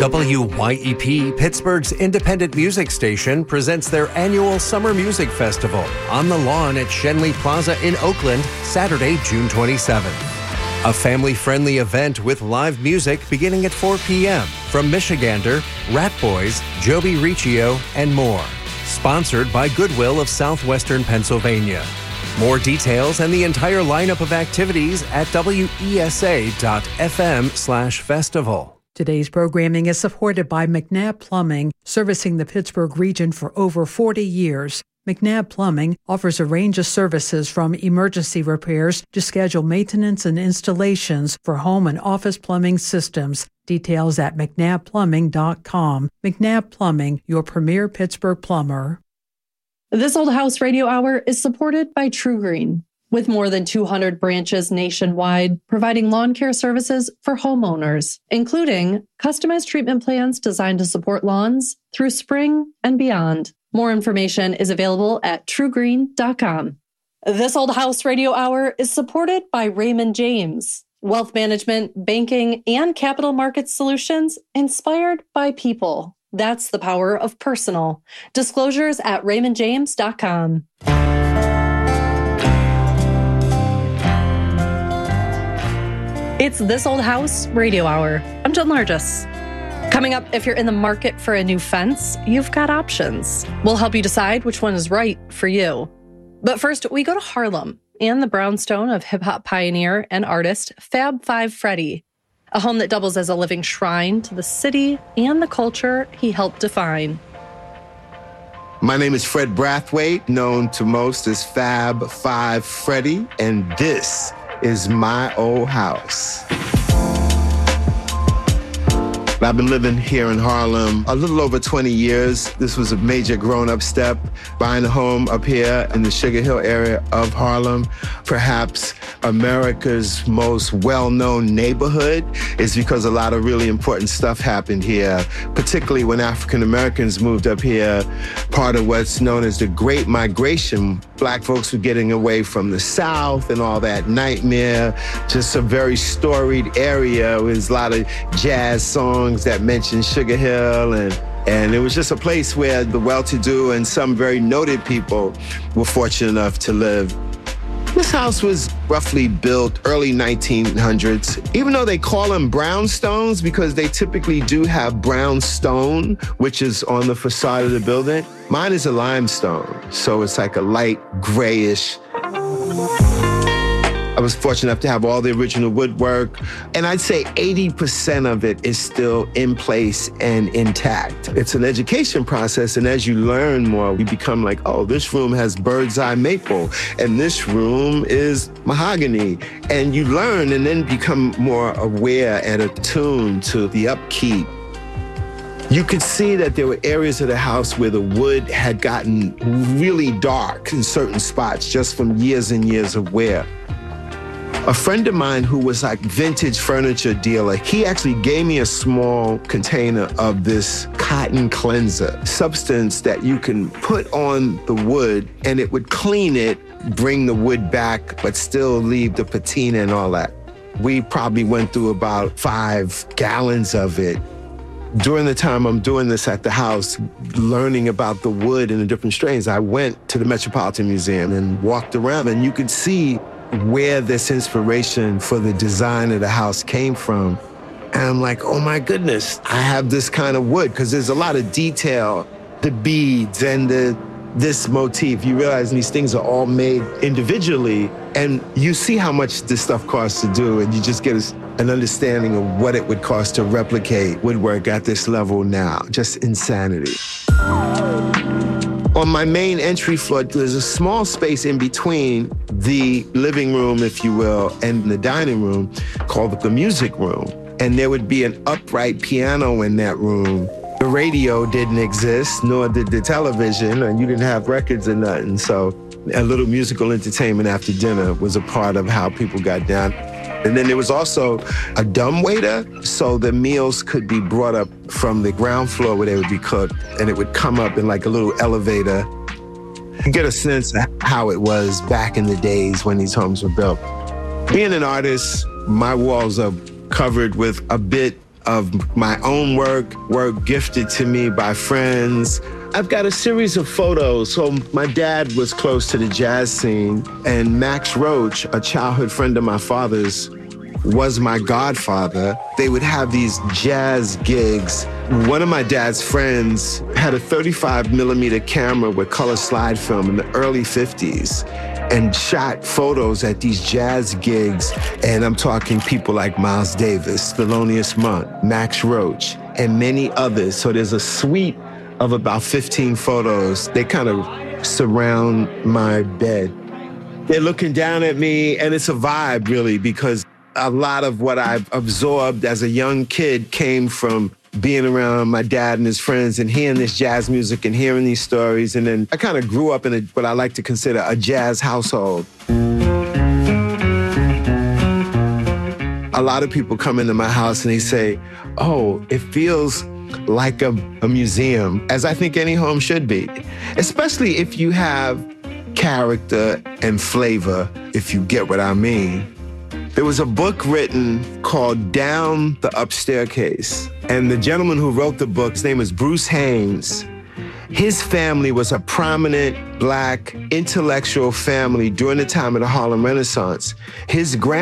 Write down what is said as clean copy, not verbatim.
WYEP, Pittsburgh's independent music station, presents their annual Summer Music Festival on the lawn at Schenley Plaza in Oakland, Saturday, June 27th. A family-friendly event with live music beginning at 4 p.m. from Michigander, Rat Boys, Joby Riccio, and more. Sponsored by Goodwill of Southwestern Pennsylvania. More details and the entire lineup of activities at wesa.fm/festival. Today's programming is supported by McNabb Plumbing, servicing the Pittsburgh region for over 40 years. McNabb Plumbing offers a range of services from emergency repairs to scheduled maintenance and installations for home and office plumbing systems. Details at mcnabbplumbing.com. McNabb Plumbing, your premier Pittsburgh plumber. This Old House Radio Hour is supported by True Green. With more than 200 branches nationwide, providing lawn care services for homeowners, including customized treatment plans designed to support lawns through spring and beyond. More information is available at truegreen.com. This Old House Radio Hour is supported by Raymond James. Wealth management, banking, and capital markets solutions inspired by people. That's the power of personal. Disclosures at raymondjames.com. It's This Old House Radio Hour. I'm Jen Largis. Coming up, if you're in the market for a new fence, you've got options. We'll help you decide which one is right for you. But first, we go to Harlem and the brownstone of hip-hop pioneer and artist Fab Five Freddy, a home that doubles as a living shrine to the city and the culture he helped define. My name is Fred Brathwaite, known to most as Fab Five Freddy, and this is my old house. I've been living here in Harlem a little over 20 years. This was a major grown-up step, buying a home up here in the Sugar Hill area of Harlem. Perhaps America's most well-known neighborhood is because a lot of really important stuff happened here, particularly when African Americans moved up here. Part of what's known as the Great Migration. Black folks were getting away from the South and all that nightmare. Just a very storied area with a lot of jazz songs that mentioned Sugar Hill, and it was just a place where the well-to-do and some very noted people were fortunate enough to live. This house was roughly built early 1900s, even though they call them brownstones because they typically do have brown stone, which is on the facade of the building. Mine is a limestone, so it's like a light grayish. I was fortunate enough to have all the original woodwork, and I'd say 80% of it is still in place and intact. It's an education process, and as you learn more, you become like, oh, this room has bird's eye maple, and this room is mahogany. And you learn and then become more aware and attuned to the upkeep. You could see that there were areas of the house where the wood had gotten really dark in certain spots just from years and years of wear. A friend of mine who was like vintage furniture dealer, he actually gave me a small container of this cotton cleanser, substance that you can put on the wood and it would clean it, bring the wood back, but still leave the patina and all that. We probably went through about 5 gallons of it. During the time I'm doing this at the house, learning about the wood and the different strains, I went to the Metropolitan Museum and walked around, and you could see where this inspiration for the design of the house came from. And I'm like, oh my goodness, I have this kind of wood, because there's a lot of detail, the beads and this motif. You realize these things are all made individually, and you see how much this stuff costs to do, and you just get an understanding of what it would cost to replicate woodwork at this level now. Just insanity. On my main entry floor, there's a small space in between the living room, if you will, and the dining room called the music room. And there would be an upright piano in that room. The radio didn't exist, nor did the television, and you didn't have records or nothing. So a little musical entertainment after dinner was a part of how people got down. And then there was also a dumbwaiter, so the meals could be brought up from the ground floor where they would be cooked, and it would come up in like a little elevator. You get a sense of how it was back in the days when these homes were built. Being an artist, my walls are covered with a bit of my own work gifted to me by friends. I've got a series of photos. So my dad was close to the jazz scene, and Max Roach, a childhood friend of my father's, was my godfather. They would have these jazz gigs. One of my dad's friends had a 35 millimeter camera with color slide film in the early 50s and shot photos at these jazz gigs. And I'm talking people like Miles Davis, Thelonious Monk, Max Roach, and many others. So there's a suite of about 15 photos. They kind of surround my bed. They're looking down at me, and it's a vibe, really, because a lot of what I've absorbed as a young kid came from being around my dad and his friends and hearing this jazz music and hearing these stories. And then I kind of grew up in what I like to consider a jazz household. A lot of people come into my house and they say, oh, it feels like a museum, as I think any home should be, especially if you have character and flavor, if you get what I mean. There was a book written called Down the Upstaircase, and the gentleman who wrote the book, his name is Bruce Haynes. His family was a prominent Black intellectual family during the time of the Harlem Renaissance. His